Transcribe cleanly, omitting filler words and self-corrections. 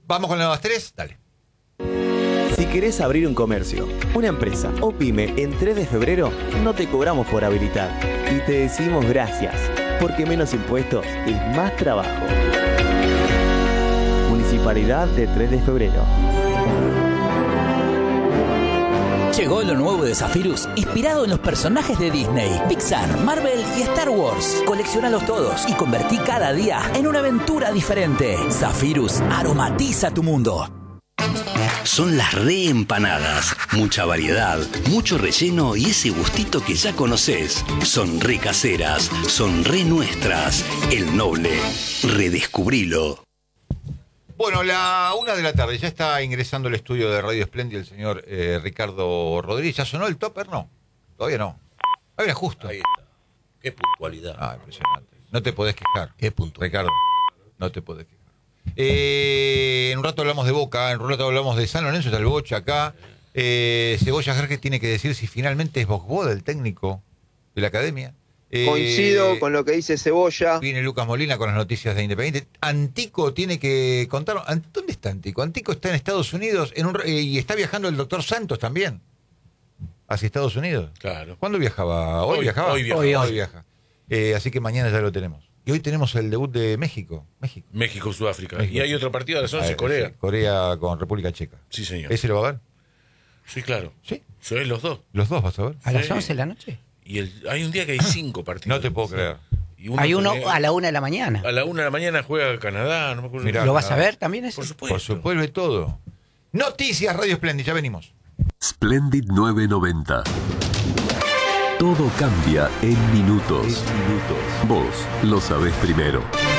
Vamos con las 3, dale. Si querés abrir un comercio, una empresa o pyme en 3 de febrero, no te cobramos por habilitar. Y te decimos gracias, porque menos impuestos es más trabajo. Municipalidad de 3 de febrero. Llegó lo nuevo de Zephyrus, inspirado en los personajes de Disney, Pixar, Marvel y Star Wars. Coleccionalos todos y convertí cada día en una aventura diferente. Zephyrus aromatiza tu mundo. Son las reempanadas. Mucha variedad, mucho relleno y ese gustito que ya conoces. Son re caseras, son re nuestras. El Noble. Redescubrilo. Bueno, la 1 de la tarde, ya está ingresando al estudio de Radio Espléndida el señor Ricardo Rodríguez. ¿Ya sonó el topper? No, todavía no. Ahí era justo. Ahí está. Qué puntualidad. Ah, impresionante. No te podés quejar. Qué puntualidad. Ricardo, no te podés quejar. En un rato hablamos de Boca, en un rato hablamos de San Lorenzo, está el Bocha acá. Cebolla Jerge tiene que decir si finalmente es Bochboda el técnico de la academia. Coincido con lo que dice Cebolla. Viene Lucas Molina con las noticias de Independiente. Antico tiene que contar. ¿Dónde está Antico? Antico está en Estados Unidos y está viajando el doctor Santos también hacia Estados Unidos. Claro. ¿Cuándo viajaba? ¿Hoy viajaba? Hoy viaja. Hoy viaja. Así que mañana ya lo tenemos. Y hoy tenemos el debut de México. México-Sudáfrica. México. Y hay otro partido a las 11, Corea. Sí, Corea con República Checa. Sí, señor. ¿Ese lo va a ver? Sí, claro. Sí. Se ven los dos. ¿Los dos vas a ver? ¿A las 11 de la noche? Y hay un día que hay 5 partidos. No te puedo creer. Y Hay uno a la 1 de la mañana. A la 1 de la mañana juega Canadá, no me acuerdo. Mirá, ¿Lo vas a ver también ese? Por supuesto. Por supuesto, todo. Noticias Radio Splendid, ya venimos. Splendid 990. Todo cambia en minutos. Vos lo sabés primero.